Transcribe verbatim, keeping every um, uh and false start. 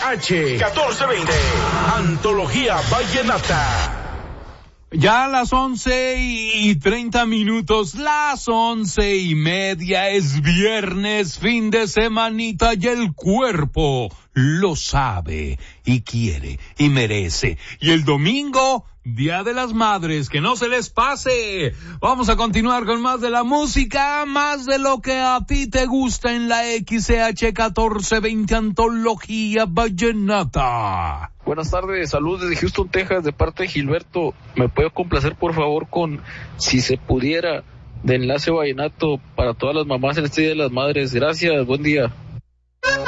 H catorce veinte. Antología Vallenata. Ya las once y treinta minutos, las once y media, es viernes, fin de semanita, y el cuerpo lo sabe y quiere y merece. Y el domingo, Día de las Madres, que no se les pase. Vamos a continuar con más de la música, más de lo que a ti te gusta en la X C H catorce veinte, Antología Vallenata. Buenas tardes, saludos desde Houston, Texas, de parte de Gilberto. ¿Me puede complacer por favor con Si se pudiera, de Enlace Vallenato, para todas las mamás en este Día de las Madres? Gracias, buen día.